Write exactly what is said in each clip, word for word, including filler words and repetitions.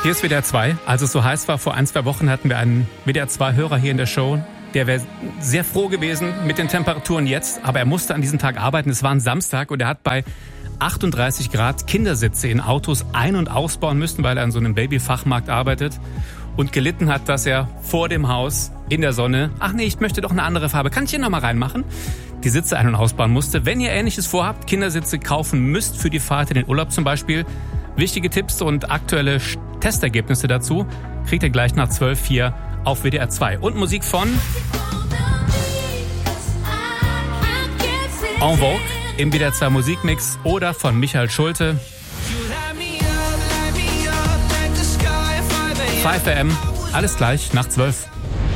Hier ist W D R zwei. Als es so heiß war, vor ein, zwei Wochen hatten wir einen W D R zwei Hörer hier in der Show. Der wäre sehr froh gewesen mit den Temperaturen jetzt, aber er musste an diesem Tag arbeiten. Es war ein Samstag und er hat bei achtunddreißig Grad Kindersitze in Autos ein- und ausbauen müssen, weil er an so einem Babyfachmarkt arbeitet und gelitten hat, dass er vor dem Haus in der Sonne, ach nee, ich möchte doch eine andere Farbe, kann ich hier nochmal reinmachen, die Sitze ein- und ausbauen musste. Wenn ihr Ähnliches vorhabt, Kindersitze kaufen müsst für die Fahrt in den Urlaub zum Beispiel, wichtige Tipps und aktuelle Testergebnisse dazu kriegt ihr gleich nach zwölf hier auf W D R zwei. Und Musik von En Vogue im W D R zwei Musikmix oder von Michael Schulte. fünf A M, alles gleich nach zwölf.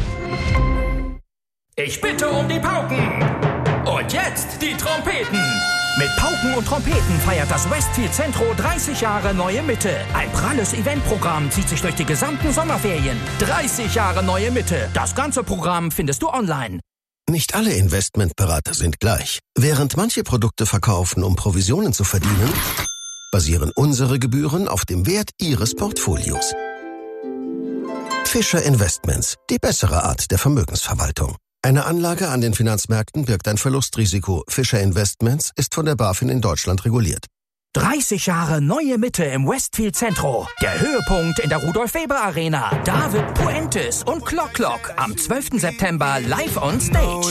Ich bitte um die Pauken. Und jetzt die Trompeten. Mit Pauken und Trompeten feiert das Westfield Centro dreißig Jahre Neue Mitte. Ein pralles Eventprogramm zieht sich durch die gesamten Sommerferien. dreißig Jahre Neue Mitte. Das ganze Programm findest du online. Nicht alle Investmentberater sind gleich. Während manche Produkte verkaufen, um Provisionen zu verdienen, basieren unsere Gebühren auf dem Wert Ihres Portfolios. Fischer Investments, die bessere Art der Vermögensverwaltung. Eine Anlage an den Finanzmärkten birgt ein Verlustrisiko. Fischer Investments ist von der BaFin in Deutschland reguliert. dreißig Jahre Neue Mitte im Westfield Centro. Der Höhepunkt in der Rudolf-Weber-Arena. David Puentes und Clock Clock am zwölften September live on stage.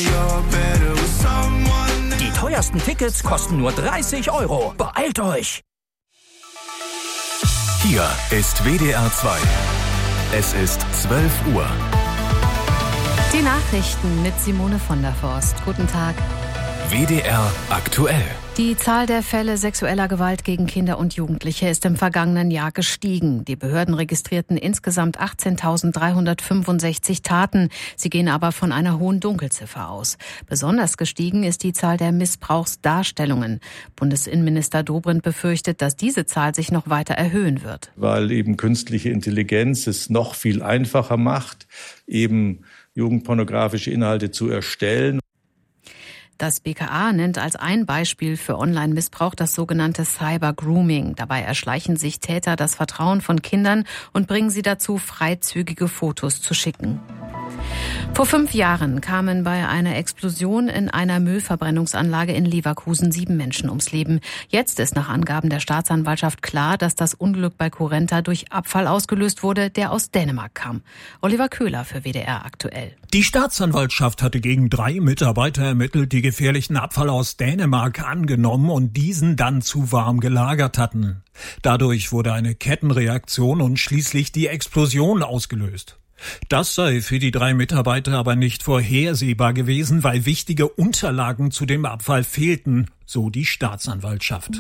Die teuersten Tickets kosten nur dreißig Euro. Beeilt euch! Hier ist W D R zwei. Es ist zwölf Uhr. Die Nachrichten mit Simone von der Forst. Guten Tag. W D R aktuell. Die Zahl der Fälle sexueller Gewalt gegen Kinder und Jugendliche ist im vergangenen Jahr gestiegen. Die Behörden registrierten insgesamt achtzehntausenddreihundertfünfundsechzig Taten. Sie gehen aber von einer hohen Dunkelziffer aus. Besonders gestiegen ist die Zahl der Missbrauchsdarstellungen. Bundesinnenminister Dobrindt befürchtet, dass diese Zahl sich noch weiter erhöhen wird. Weil eben künstliche Intelligenz es noch viel einfacher macht, eben jugendpornografische Inhalte zu erstellen. Das B K A nennt als ein Beispiel für Online-Missbrauch das sogenannte Cyber-Grooming. Dabei erschleichen sich Täter das Vertrauen von Kindern und bringen sie dazu, freizügige Fotos zu schicken. Vor fünf Jahren kamen bei einer Explosion in einer Müllverbrennungsanlage in Leverkusen sieben Menschen ums Leben. Jetzt ist nach Angaben der Staatsanwaltschaft klar, dass das Unglück bei Currenta durch Abfall ausgelöst wurde, der aus Dänemark kam. Oliver Köhler für W D R aktuell. Die Staatsanwaltschaft hatte gegen drei Mitarbeiter ermittelt, die gefährlichen Abfall aus Dänemark angenommen und diesen dann zu warm gelagert hatten. Dadurch wurde eine Kettenreaktion und schließlich die Explosion ausgelöst. Das sei für die drei Mitarbeiter aber nicht vorhersehbar gewesen, weil wichtige Unterlagen zu dem Abfall fehlten, so die Staatsanwaltschaft.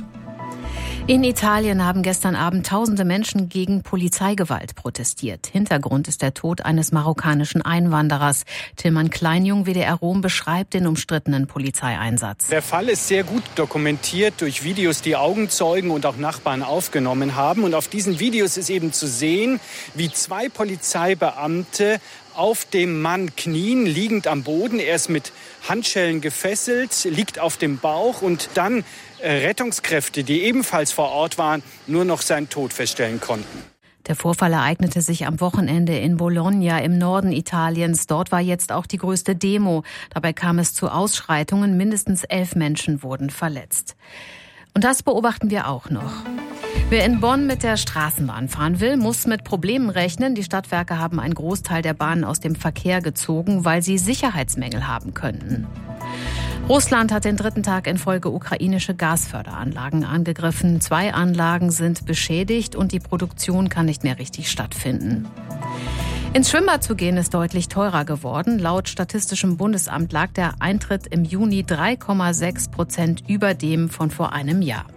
In Italien haben gestern Abend tausende Menschen gegen Polizeigewalt protestiert. Hintergrund ist der Tod eines marokkanischen Einwanderers. Tilman Kleinjung, W D R Rom, beschreibt den umstrittenen Polizeieinsatz. Der Fall ist sehr gut dokumentiert durch Videos, die Augenzeugen und auch Nachbarn aufgenommen haben. Und auf diesen Videos ist eben zu sehen, wie zwei Polizeibeamte auf dem Mann knien, liegend am Boden. Er ist mit Handschellen gefesselt, liegt auf dem Bauch und dann Rettungskräfte, die ebenfalls vor Ort waren, nur noch seinen Tod feststellen konnten. Der Vorfall ereignete sich am Wochenende in Bologna im Norden Italiens. Dort war jetzt auch die größte Demo. Dabei kam es zu Ausschreitungen. Mindestens elf Menschen wurden verletzt. Und das beobachten wir auch noch. Wer in Bonn mit der Straßenbahn fahren will, muss mit Problemen rechnen. Die Stadtwerke haben einen Großteil der Bahnen aus dem Verkehr gezogen, weil sie Sicherheitsmängel haben könnten. Russland hat den dritten Tag in Folge ukrainische Gasförderanlagen angegriffen. Zwei Anlagen sind beschädigt und die Produktion kann nicht mehr richtig stattfinden. Ins Schwimmbad zu gehen ist deutlich teurer geworden. Laut Statistischem Bundesamt lag der Eintritt im Juni drei Komma sechs Prozent über dem von vor einem Jahr.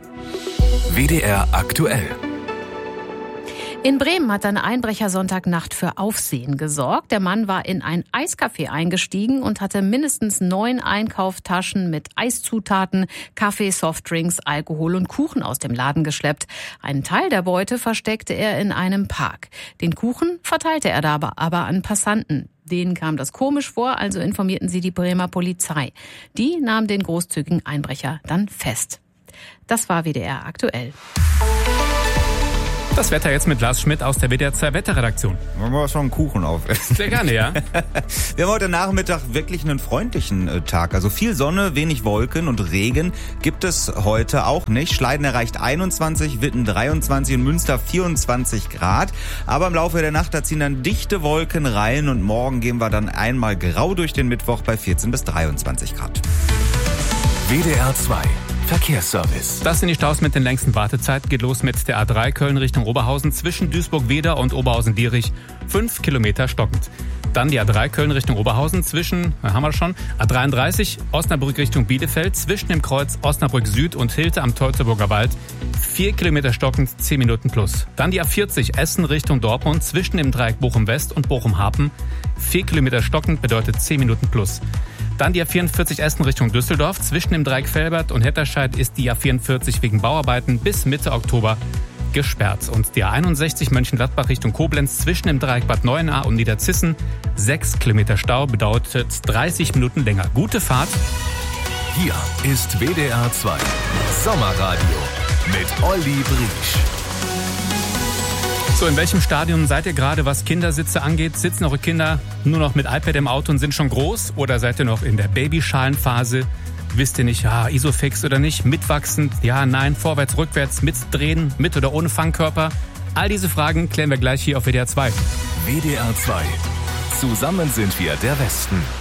W D R aktuell. In Bremen hat ein Einbrecher Sonntagnacht für Aufsehen gesorgt. Der Mann war in ein Eiscafé eingestiegen und hatte mindestens neun Einkaufstaschen mit Eiszutaten, Kaffee, Softdrinks, Alkohol und Kuchen aus dem Laden geschleppt. Einen Teil der Beute versteckte er in einem Park. Den Kuchen verteilte er dabei aber an Passanten. Denen kam das komisch vor, also informierten sie die Bremer Polizei. Die nahm den großzügigen Einbrecher dann fest. Das war W D R aktuell. Das Wetter jetzt mit Lars Schmidt aus der W D R zwei Wetterredaktion. Wollen wir schon einen Kuchen aufessen? Sehr gerne, ja. Wir haben heute Nachmittag wirklich einen freundlichen äh, Tag. Also viel Sonne, wenig Wolken und Regen gibt es heute auch nicht. Schleiden erreicht einundzwanzig, Witten dreiundzwanzig und Münster vierundzwanzig Grad. Aber im Laufe der Nacht, da ziehen dann dichte Wolken rein und morgen gehen wir dann einmal grau durch den Mittwoch bei vierzehn bis dreiundzwanzig Grad. W D R zwei Verkehrsservice. Das sind die Staus mit den längsten Wartezeiten. Geht los mit der A drei Köln Richtung Oberhausen zwischen Duisburg-Wedau und Oberhausen-Dierich. Fünf Kilometer stockend. Dann die A drei Köln Richtung Oberhausen zwischen, da haben wir schon, A dreiunddreißig Osnabrück Richtung Bielefeld zwischen dem Kreuz Osnabrück Süd und Hilte am Teutoburger Wald. Vier Kilometer stockend, zehn Minuten plus. Dann die A vierzig Essen Richtung Dortmund zwischen dem Dreieck Bochum West und Bochum Hapen. Vier Kilometer stockend bedeutet zehn Minuten plus. Dann die A vierundvierzig Essen Richtung Düsseldorf. Zwischen dem Dreieck Velbert und Hetterscheid ist die A vierundvierzig wegen Bauarbeiten bis Mitte Oktober gesperrt. Und die A einundsechzig Mönchengladbach Richtung Koblenz zwischen dem Dreieck Bad Neuenahr und Niederzissen. Sechs Kilometer Stau bedeutet dreißig Minuten länger. Gute Fahrt. Hier ist W D R zwei Sommerradio mit Olli Briesch. So, in welchem Stadium seid ihr gerade, was Kindersitze angeht? Sitzen eure Kinder nur noch mit iPad im Auto und sind schon groß? Oder seid ihr noch in der Babyschalenphase? Wisst ihr nicht, ja, Isofix oder nicht? Mitwachsend? Ja, nein, vorwärts, rückwärts, mitdrehen, mit oder ohne Fangkörper? All diese Fragen klären wir gleich hier auf W D R zwei. W D R zwei. Zusammen sind wir der Westen.